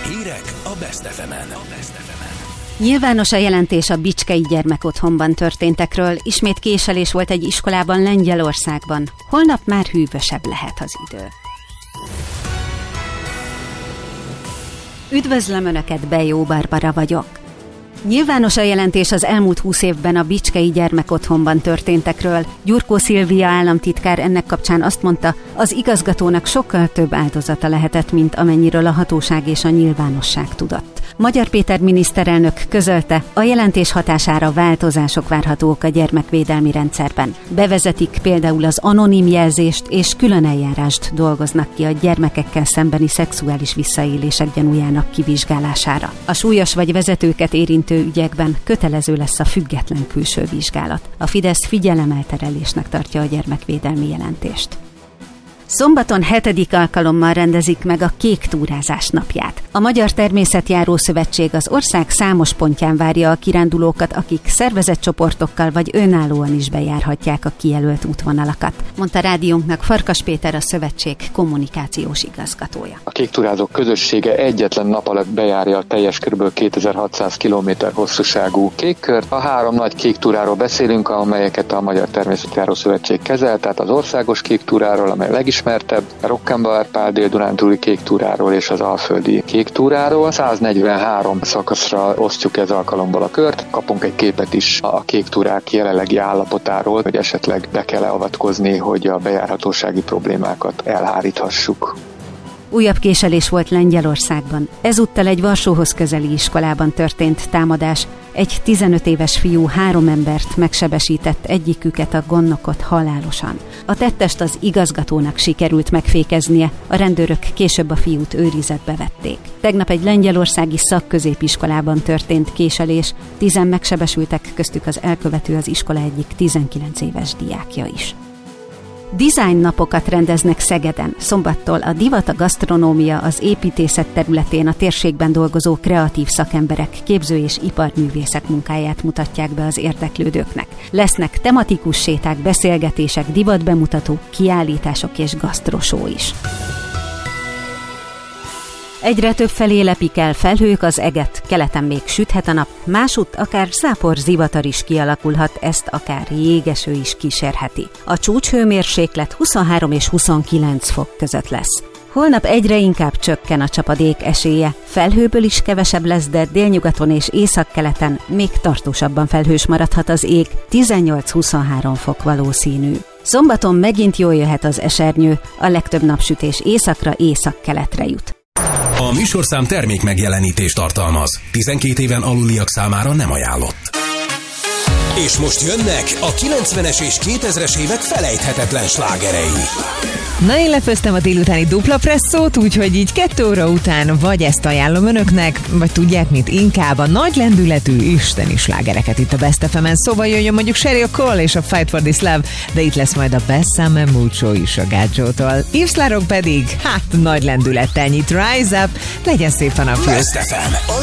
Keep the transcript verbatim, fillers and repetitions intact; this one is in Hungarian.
Hírek a Best ef emen. Nyilvános a jelentés a Bicskei Gyermekotthonban történtekről. Ismét késelés volt egy iskolában Lengyelországban. Holnap már hűvösebb lehet az idő. Üdvözlöm Önöket, Bejó Barbara vagyok. Nyilvános a jelentés az elmúlt húsz évben a Bicskei Gyermekotthonban történtekről. Gyurkó Szilvia államtitkár ennek kapcsán azt mondta, az igazgatónak sokkal több áldozata lehetett, mint amennyiről a hatóság és a nyilvánosság tudott. Magyar Péter miniszterelnök közölte, a jelentés hatására változások várhatók a gyermekvédelmi rendszerben. Bevezetik például az anonim jelzést és külön eljárást dolgoznak ki a gyermekekkel szembeni szexuális visszaélések gyanújának kivizsgálására. A súlyos vagy vezetőket érintő ügyekben kötelező lesz a független külső vizsgálat. A Fidesz figyelemelterelésnek tartja a gyermekvédelmi jelentést. Szombaton hetedik alkalommal rendezik meg a Kék túrázás napját. A Magyar Természetjáró Szövetség az ország számos pontján várja a kirándulókat, akik szervezett csoportokkal vagy önállóan is bejárhatják a kijelölt útvonalakat, mondta rádiónknak Farkas Péter, a szövetség kommunikációs igazgatója. A Kék túrázók közössége egyetlen nap alatt bejárja a teljes kb. kétezer-hatszáz kilométer hosszúságú kékkört. A három nagy kék túráról beszélünk, amelyeket a Magyar Természetjáró Szövetség kezel, tehát az országos kék túráról, amely legismertebb, a Rockenbauer-Pál dél-dunántúli kék túráról és az alföldi kék túráról. száznegyvenhárom szakaszra osztjuk ez alkalomból a kört. Kapunk egy képet is a kék túrák jelenlegi állapotáról, hogy esetleg be kell avatkozni, hogy a bejárhatósági problémákat elháríthassuk. Újabb késelés volt Lengyelországban. Ezúttal egy Varsóhoz közeli iskolában történt támadás. Egy tizenöt éves fiú három embert megsebesített, egyiküket, a gondnokot halálosan. A tettest az igazgatónak sikerült megfékeznie, a rendőrök később a fiút őrizetbe vették. Tegnap egy lengyelországi szakközépiskolában történt késelés, tizen megsebesültek, köztük az elkövető az iskola egyik tizenkilenc éves diákja is. Design napokat rendeznek Szegeden. Szombattól a divat, a gasztronómia, az építészet területén a térségben dolgozó kreatív szakemberek, képző- és iparművészek munkáját mutatják be az érdeklődőknek. Lesznek tematikus séták, beszélgetések, divatbemutatók, kiállítások és gasztrosó is. Egyre több felé lepik el felhők az eget, keleten még süthet a nap, másutt akár zápor zivatar is kialakulhat, ezt akár jégeső is kísérheti. A csúcshőmérséklet huszonhárom és huszonkilenc fok között lesz. Holnap egyre inkább csökken a csapadék esélye, felhőből is kevesebb lesz, de délnyugaton és északkeleten még tartósabban felhős maradhat az ég, tizennyolc-huszonhárom fok valószínű. Szombaton megint jól jöhet az esernyő, a legtöbb napsütés északra, észak-keletre jut. A műsorszám termék megjelenítést tartalmaz. tizenkét éven aluliak számára nem ajánlott. És most jönnek a kilencvenes és kétezres évek felejthetetlen slágerei. Na, én lefőztem a délutáni dupla presszót, úgyhogy így kettő óra után vagy ezt ajánlom önöknek, vagy tudják mit, inkább a nagy lendületű isteni slágereket itt a Best ef emen. Szóval jöjjön mondjuk Sheryl Cole és a Fight for this Love, de itt lesz majd a Bessame Mucho is a Gácsótól. Yves Larok pedig, hát nagy lendülettel nyit, Rise Up, legyen szép a napjuk. Best ef em.